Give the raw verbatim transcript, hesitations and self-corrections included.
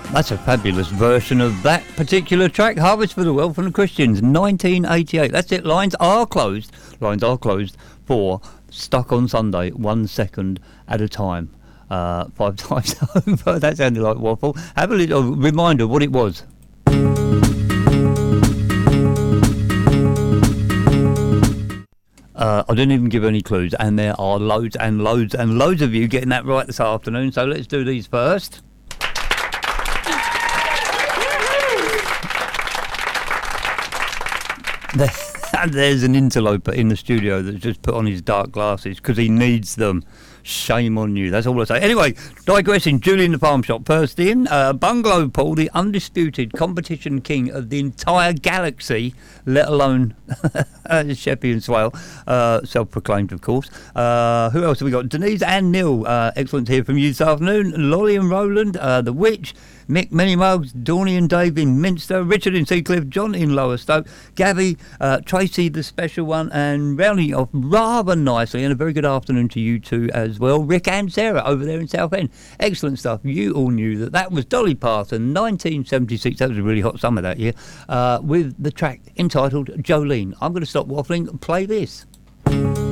That's a fabulous version of that particular track, Harvest for the Wealth and the Christians, nineteen eighty-eight. That's it. Lines are closed. Lines are closed for Stuck on Sunday, one second at a time. Uh, five times over. That sounded like waffle. Have a little reminder what it was. Uh, I didn't even give any clues, and there are loads and loads and loads of you getting that right this afternoon, so let's do these first. There's an interloper in the studio that's just put on his dark glasses because he needs them. Shame on you. That's all I say. Anyway, digressing. Julian the Farm Shop first in. Uh, Bungalow Paul, the undisputed competition king of the entire galaxy, let alone Sheppy and Swale, uh, self-proclaimed, of course. Uh, who else have we got? Denise and Neil. Uh, excellent to hear from you this afternoon. Lolly and Roland, uh, the Witch. Mick Manymugs, Dawny and Dave in Minster, Richard in Seacliff, John in Lowestoke, Gabby, uh, Tracy the special one, and rounding off rather nicely, and a very good afternoon to you two as well, Rick and Sarah over there in Southend. Excellent stuff. You all knew that that was Dolly Parton, nineteen seventy-six, that was a really hot summer that year, uh, with the track entitled Jolene. I'm going to stop waffling and play this.